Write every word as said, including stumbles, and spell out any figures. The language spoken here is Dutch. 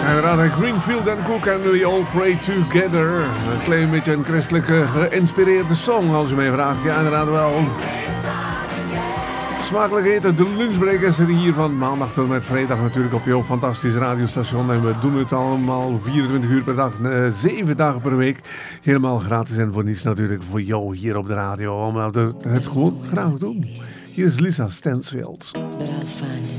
Inderdaad, Greenfield en Cook en We All Pray Together. Een klein beetje een christelijke geïnspireerde song, als u mij vraagt. Ja, inderdaad wel. Smakelijk eten, de lunchbreakers er hier van maandag tot met vrijdag natuurlijk op jouw fantastische radiostation. En we doen het allemaal vierentwintig uur per dag, zeven dagen per week. Helemaal gratis en voor niets natuurlijk voor jou hier op de radio. Omdat we het gewoon graag doen. Hier is Lisa Stansfield. But I'll find